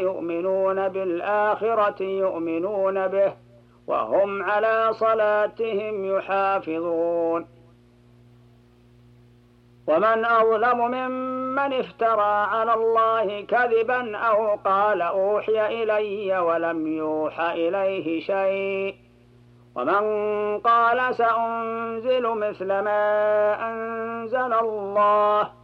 يؤمنون بالآخرة يؤمنون به وهم على صلاتهم يحافظون. ومن أظلم ممن افترى على الله كذبا أو قال أوحي إلي ولم يوحى إليه شيء ومن قال سأنزل مثل ما أنزل الله